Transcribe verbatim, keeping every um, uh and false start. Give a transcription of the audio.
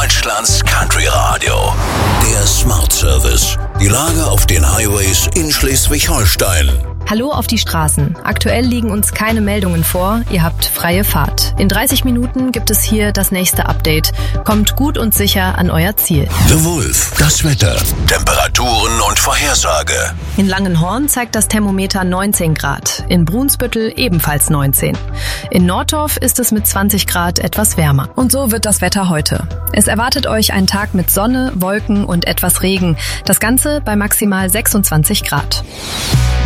Deutschlands Country Radio. Der Smart Service. Die Lage auf den Highways in Schleswig-Holstein. Hallo auf die Straßen. Aktuell liegen uns keine Meldungen vor. Ihr habt freie Fahrt. In dreißig Minuten gibt es hier das nächste Update. Kommt gut und sicher an euer Ziel. The Wolf. Das Wetter. Temperaturen und Vorhersage. In Langenhorn zeigt das Thermometer neunzehn Grad. In Brunsbüttel ebenfalls neunzehn. In Nordorf ist es mit zwanzig Grad etwas wärmer. Und so wird das Wetter heute. Es erwartet euch ein Tag mit Sonne, Wolken und etwas Regen. Das Ganze bei maximal sechsundzwanzig Grad.